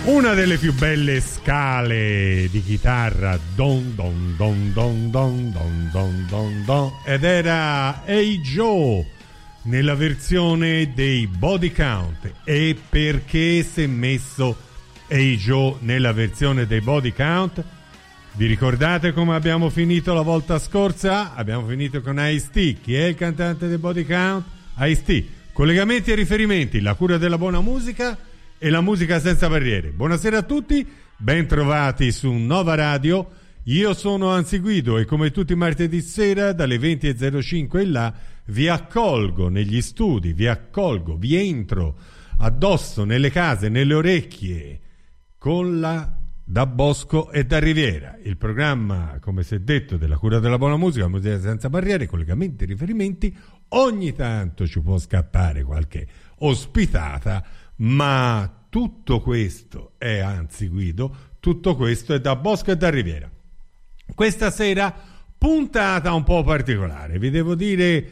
Una delle più belle scale di chitarra, don don don don don don don don don, ed era Hey Joe nella versione dei Body Count. E perché si è messo Hey Joe nella versione dei Body Count? Vi ricordate come abbiamo finito la volta scorsa? Abbiamo finito con Ice-T. Chi è il cantante dei Body Count? Ice-T. Collegamenti e riferimenti, la cura della buona musica e la musica senza barriere. Buonasera a tutti, ben trovati su Nova Radio. Io sono Anzi Guido e come tutti i martedì sera dalle 20.05 in là vi accolgo negli studi, vi entro addosso nelle case, nelle orecchie con la Da Bosco e da Riviera, il programma, come si è detto, della cura della buona musica, musica senza barriere, collegamenti e riferimenti. Ogni tanto ci può scappare qualche ospitata, ma tutto questo è Anzi Guido, tutto questo è Da Bosco e da Riviera. Questa sera puntata un po' particolare, vi devo dire,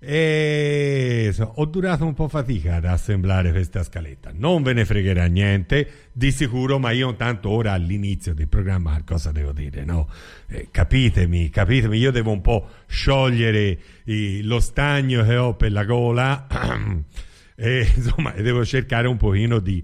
ho durato un po' fatica ad assemblare questa scaletta, non ve ne fregherà niente di sicuro, ma io intanto ora all'inizio del programma cosa devo dire, no? Capitemi, io devo un po' sciogliere lo stagno che ho per la gola e insomma devo cercare un pochino di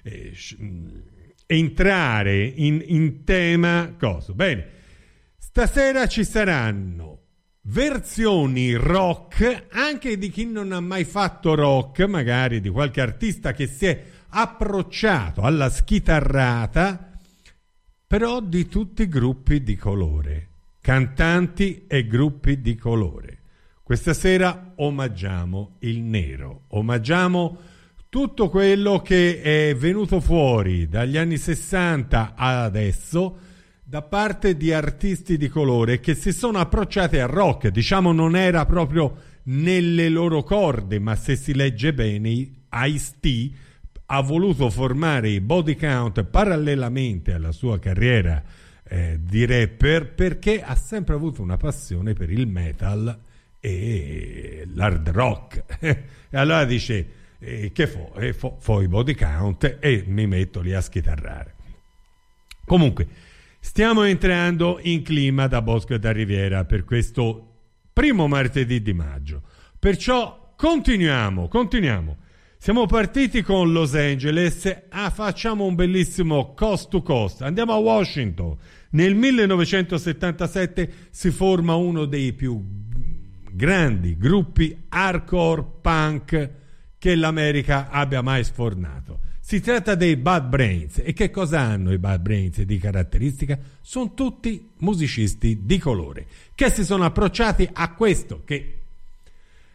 entrare in tema. Bene, stasera ci saranno versioni rock anche di chi non ha mai fatto rock, magari di qualche artista che si è approcciato alla schitarrata, però di tutti i gruppi di colore, cantanti e gruppi di colore. Questa sera omaggiamo il nero, omaggiamo tutto quello che è venuto fuori dagli anni 60 ad adesso da parte di artisti di colore che si sono approcciati al rock. Diciamo non era proprio nelle loro corde, ma se si legge bene Ice-T ha voluto formare i Body Count parallelamente alla sua carriera di rapper, perché ha sempre avuto una passione per il metal e l'hard rock e allora dice che fo i Body Count e mi metto lì a schitarrare. Comunque stiamo entrando in clima Da Bosco e da Riviera per questo primo martedì di maggio, perciò continuiamo. Siamo partiti con Los Angeles, facciamo un bellissimo coast to coast, andiamo a Washington. Nel 1977 si forma uno dei più grandi gruppi hardcore punk che l'America abbia mai sfornato. Si tratta dei Bad Brains. E che cosa hanno i Bad Brains di caratteristica? Sono tutti musicisti di colore che si sono approcciati a questo che